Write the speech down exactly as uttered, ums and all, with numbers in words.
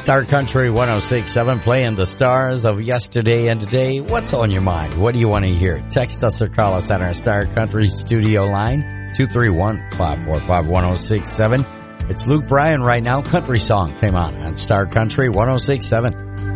Star Country one oh six point seven, playing the stars of yesterday and today. What's on your mind? What do you want to hear? Text us or call us at our Star Country studio line, two three one, five four five, one oh six seven. It's Luke Bryan right now. Country Song came on on Star Country one oh six point seven.